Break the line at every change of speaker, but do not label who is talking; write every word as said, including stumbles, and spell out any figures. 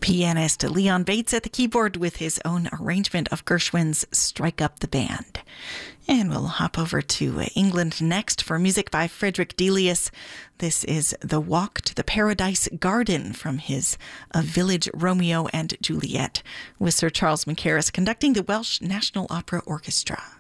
pianist Leon Bates at the keyboard with his own arrangement of Gershwin's Strike Up the Band. And we'll hop over to England next for music by Frederick Delius. This is The Walk to the Paradise Garden from his A Village Romeo and Juliet, with Sir Charles Mackerras conducting the Welsh National Opera Orchestra.